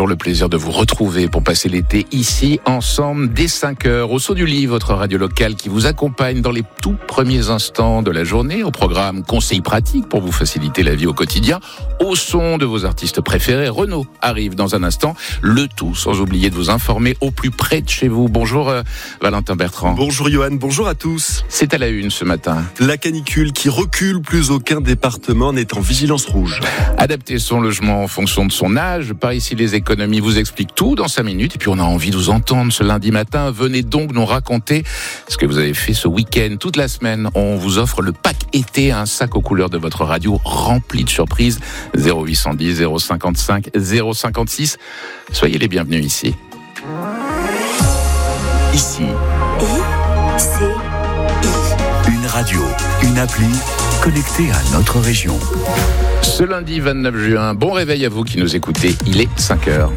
toujours le plaisir de vous retrouver pour passer l'été ici ensemble dès 5h au Saut du Lit, votre radio locale qui vous accompagne dans les tout premiers instants de la journée au programme Conseils pratiques pour vous faciliter la vie au quotidien au son de vos artistes préférés. Renaud arrive dans un instant, le tout sans oublier de vous informer au plus près de chez vous. Bonjour Valentin Bertrand. Bonjour Johan, bonjour à tous. C'est à la une ce matin. La canicule qui recule, plus aucun département n'est en vigilance rouge. Adapter son logement en fonction de son âge. Par ici, les économies vous expliquent tout dans 5 minutes. Et puis, on a envie de vous entendre ce lundi matin. Venez donc nous raconter ce que vous avez fait ce week-end. Toute la semaine, on vous offre le pack été, un sac aux couleurs de votre radio rempli de surprises. 0810 055 056. Soyez les bienvenus ici. Ici. Une radio, une appli connectée à notre région. Ce lundi 29 juin, bon réveil à vous qui nous écoutez, il est 5h.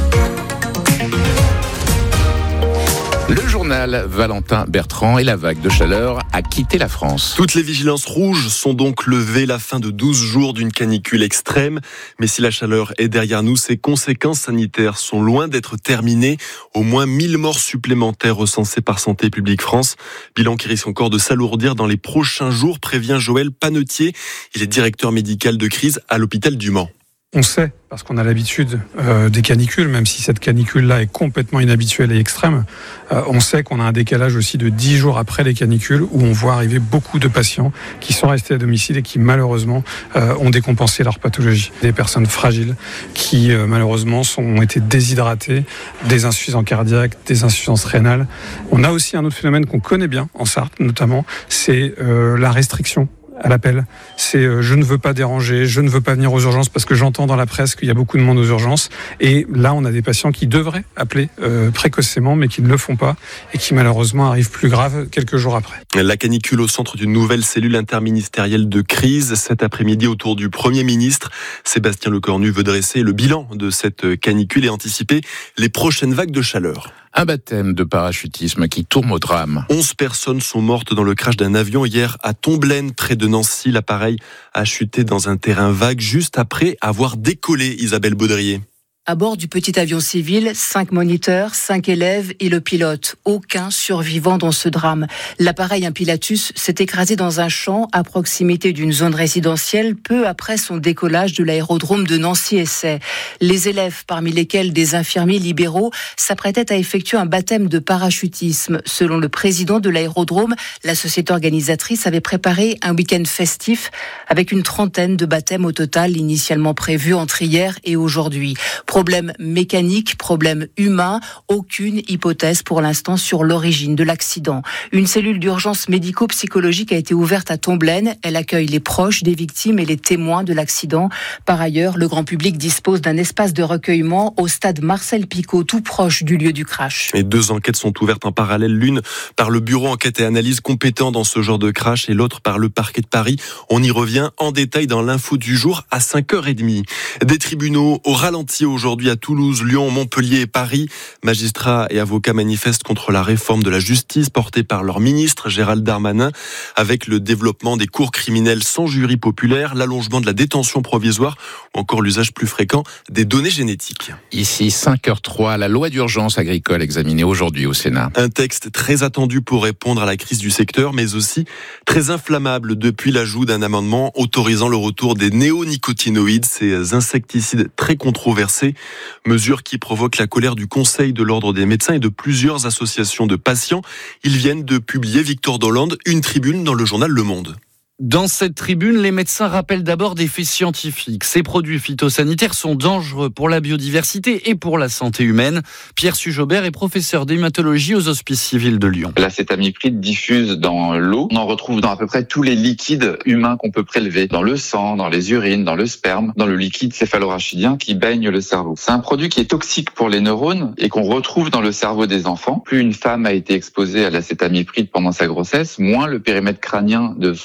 Le journal Valentin Bertrand et la vague de chaleur a quitté la France. Toutes les vigilances rouges sont donc levées, la fin de 12 jours d'une canicule extrême. Mais si la chaleur est derrière nous, ses conséquences sanitaires sont loin d'être terminées. Au moins 1000 morts supplémentaires recensées par Santé publique France. Bilan qui risque encore de s'alourdir dans les prochains jours, prévient Joël Panetier. Il est directeur médical de crise à l'hôpital du Mans. On sait, parce qu'on a l'habitude des canicules, même si cette canicule-là est complètement inhabituelle et extrême, on sait qu'on a un décalage aussi de 10 jours après les canicules où on voit arriver beaucoup de patients qui sont restés à domicile et qui malheureusement ont décompensé leur pathologie. Des personnes fragiles qui malheureusement ont été déshydratées, des insuffisances cardiaques, des insuffisances rénales. On a aussi un autre phénomène qu'on connaît bien en Sarthe notamment, c'est la restriction à l'appel. C'est je ne veux pas déranger, je ne veux pas venir aux urgences parce que j'entends dans la presse qu'il y a beaucoup de monde aux urgences. Et là, on a des patients qui devraient appeler précocement, mais qui ne le font pas et qui malheureusement arrivent plus graves quelques jours après. La canicule au centre d'une nouvelle cellule interministérielle de crise. Cet après-midi, autour du Premier ministre, Sébastien Lecornu veut dresser le bilan de cette canicule et anticiper les prochaines vagues de chaleur. Un baptême de parachutisme qui tourne au drame. 11 personnes sont mortes dans le crash d'un avion hier à Tomblaine, près de Nancy. L'appareil a chuté dans un terrain vague juste après avoir décollé, Isabelle Baudrier. À bord du petit avion civil, 5 moniteurs, 5 élèves et le pilote. Aucun survivant dans ce drame. L'appareil, un Pilatus, s'est écrasé dans un champ à proximité d'une zone résidentielle peu après son décollage de l'aérodrome de Nancy-Essay. Les élèves, parmi lesquels des infirmiers libéraux, s'apprêtaient à effectuer un baptême de parachutisme. Selon le président de l'aérodrome, la société organisatrice avait préparé un week-end festif avec une trentaine de baptêmes au total initialement prévus entre hier et aujourd'hui. Problème mécanique, problème humain, aucune hypothèse pour l'instant sur l'origine de l'accident. Une cellule d'urgence médico-psychologique a été ouverte à Tomblaine. Elle accueille les proches des victimes et les témoins de l'accident. Par ailleurs, le grand public dispose d'un espace de recueillement au stade Marcel Picot, tout proche du lieu du crash. Et 2 enquêtes sont ouvertes en parallèle, l'une par le bureau enquête et analyse compétent dans ce genre de crash et l'autre par le parquet de Paris. On y revient en détail dans l'info du jour à 5h30. Des tribunaux au ralenti aujourd'hui à Toulouse, Lyon, Montpellier et Paris. Magistrats et avocats manifestent contre la réforme de la justice portée par leur ministre Gérald Darmanin, avec le développement des cours criminels sans jury populaire, l'allongement de la détention provisoire ou encore l'usage plus fréquent des données génétiques. Ici 5h03, la loi d'urgence agricole examinée aujourd'hui au Sénat. Un texte très attendu pour répondre à la crise du secteur, mais aussi très inflammable depuis l'ajout d'un amendement autorisant le retour des néonicotinoïdes, ces insecticides très controversés. Mesure qui provoque la colère du Conseil de l'Ordre des médecins et de plusieurs associations de patients. Ils viennent de publier, Victor Dolande, une tribune dans le journal Le Monde. Dans cette tribune, les médecins rappellent d'abord des faits scientifiques. Ces produits phytosanitaires sont dangereux pour la biodiversité et pour la santé humaine. Pierre Sujobert est professeur d'hématologie aux Hospices civils de Lyon. L'acétamipride diffuse dans l'eau. On en retrouve dans à peu près tous les liquides humains qu'on peut prélever. Dans le sang, dans les urines, dans le sperme, dans le liquide céphalorachidien qui baigne le cerveau. C'est un produit qui est toxique pour les neurones et qu'on retrouve dans le cerveau des enfants. Plus une femme a été exposée à l'acétamipride pendant sa grossesse, moins le périmètre crânien de son enfant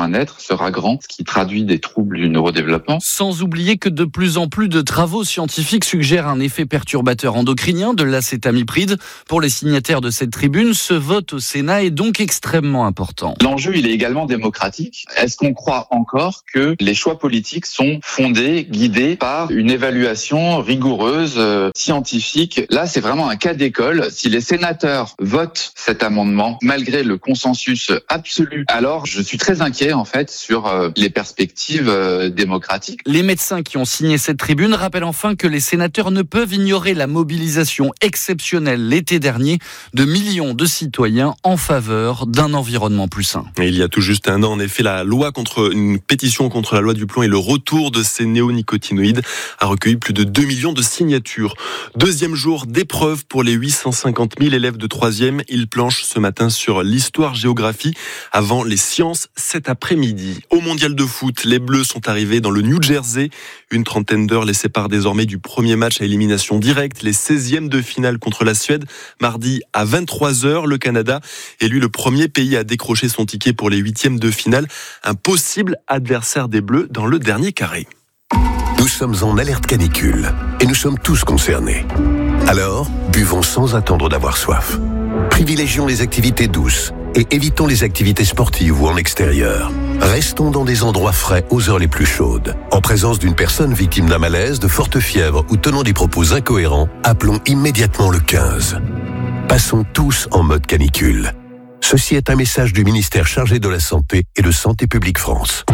à naître sera grand, ce qui traduit des troubles du neurodéveloppement. Sans oublier que de plus en plus de travaux scientifiques suggèrent un effet perturbateur endocrinien de l'acétamipride. Pour les signataires de cette tribune, ce vote au Sénat est donc extrêmement important. L'enjeu, il est également démocratique. Est-ce qu'on croit encore que les choix politiques sont fondés, guidés par une évaluation rigoureuse, scientifique? Là, c'est vraiment un cas d'école. Si les sénateurs votent cet amendement, malgré le consensus absolu, alors je suis très inquiet en fait sur les perspectives démocratiques. Les médecins qui ont signé cette tribune rappellent enfin que les sénateurs ne peuvent ignorer la mobilisation exceptionnelle l'été dernier de millions de citoyens en faveur d'un environnement plus sain. Et il y a tout juste un an, en effet, une pétition contre la loi du plomb et le retour de ces néonicotinoïdes a recueilli plus de 2 millions de signatures. Deuxième jour d'épreuve pour les 850 000 élèves de 3e. Ils planchent ce matin sur l'histoire-géographie avant les sciences cet après-midi. Au mondial de foot, les Bleus sont arrivés dans le New Jersey. Une trentaine d'heures les séparent désormais du premier match à élimination directe, les 16e de finale contre la Suède. Mardi à 23h, le Canada est lui le premier pays à décrocher son ticket pour les 8e de finale. Un possible adversaire des Bleus dans le dernier carré. Nous sommes en alerte canicule et nous sommes tous concernés. Alors, buvons sans attendre d'avoir soif. Privilégions les activités douces et évitons les activités sportives ou en extérieur. Restons dans des endroits frais aux heures les plus chaudes. En présence d'une personne victime d'un malaise, de forte fièvre ou tenant des propos incohérents, appelons immédiatement le 15. Passons tous en mode canicule. Ceci est un message du ministère chargé de la Santé et de Santé publique France.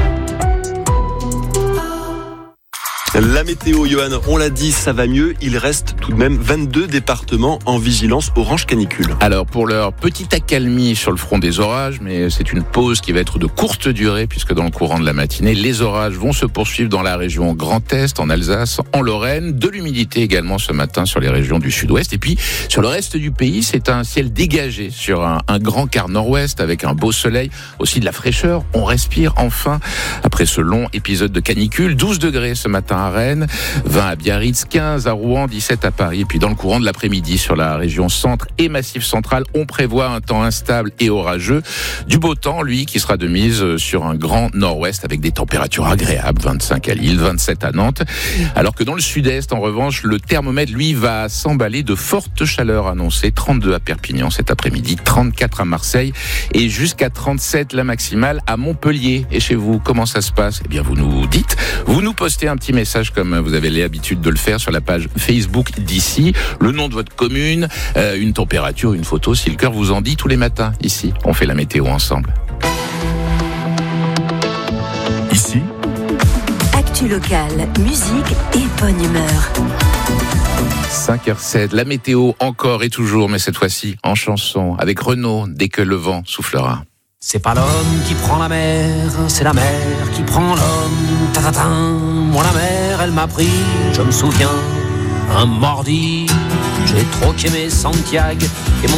La météo, Johan, on l'a dit, ça va mieux. Il reste tout de même 22 départements en vigilance orange canicule. Alors, pour leur petite accalmie sur le front des orages, mais c'est une pause qui va être de courte durée, puisque dans le courant de la matinée, les orages vont se poursuivre dans la région Grand Est, en Alsace, en Lorraine. De l'humidité également ce matin sur les régions du sud-ouest. Et puis, sur le reste du pays, c'est un ciel dégagé sur un grand quart nord-ouest, avec un beau soleil, aussi de la fraîcheur. On respire enfin après ce long épisode de canicule. 12 degrés ce matin à Rennes, 20 à Biarritz, 15 à Rouen, 17 à Paris. Et puis dans le courant de l'après-midi, sur la région centre et massif central, on prévoit un temps instable et orageux. Du beau temps, lui, qui sera de mise sur un grand nord-ouest avec des températures agréables, 25 à Lille, 27 à Nantes. Alors que dans le sud-est, en revanche, le thermomètre, lui, va s'emballer de fortes chaleurs annoncées. 32 à Perpignan cet après-midi, 34 à Marseille et jusqu'à 37 la maximale à Montpellier. Et chez vous, comment ça se passe? Eh bien, vous nous dites, vous nous postez un petit message comme vous avez l'habitude de le faire sur la page Facebook d'ici, le nom de votre commune, une température, une photo, si le cœur vous en dit. Tous les matins, ici, on fait la météo ensemble. Ici, actu locale, musique et bonne humeur. 5h07, la météo encore et toujours, mais cette fois-ci en chanson, avec Renaud, dès que le vent soufflera. C'est pas l'homme qui prend la mer, c'est la mer qui prend l'homme. Ta-ta-ta. Moi la mer, elle m'a pris, je me souviens, un mardi. J'ai troqué mes Santiago et mon